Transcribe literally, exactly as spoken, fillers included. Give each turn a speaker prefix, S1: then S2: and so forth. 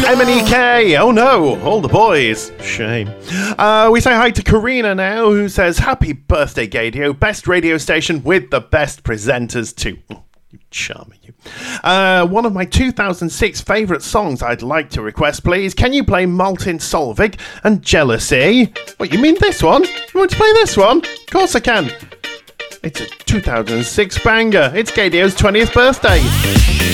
S1: M N E K, oh no, all the boys. Shame. Uh, we say hi to Karina now, who says, happy birthday, Gadio. Best radio station with the best presenters too. Oh, you charming, you. Uh, one of my two thousand six favourite songs I'd like to request, please. Can you play Martin Solveig and Jealousy? What, you mean this one? You want to play this one? Of course I can. It's a two thousand six banger. It's Gadio's twentieth birthday.